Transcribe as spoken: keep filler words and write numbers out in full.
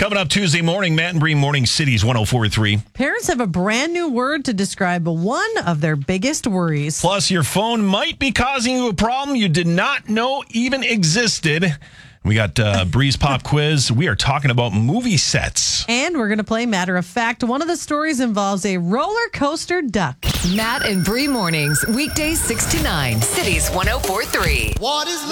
Coming up Tuesday morning, Matt and Bree Morning Cities one oh four point three. Parents have a brand new word to describe one of their biggest worries. Plus, your phone might be causing you a problem you did not know even existed. We got uh, Bree's Pop Quiz. We are talking about movie sets. And we're going to play Matter of Fact. One of the stories involves a roller coaster duck. Matt and Bree Mornings, weekdays six to nine. Cities one oh four point three. What is